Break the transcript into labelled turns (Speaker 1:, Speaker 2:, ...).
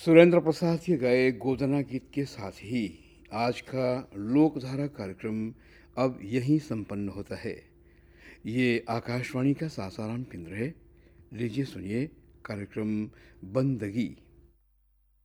Speaker 1: सुरेंद्र प्रसाद के गाए गोदना गीत के साथ ही आज का लोकधारा कार्यक्रम अब यहीं संपन्न होता है। ये आकाशवाणी का सासाराम केंद्र है। लीजिए सुनिए कार्यक्रम बंदगी।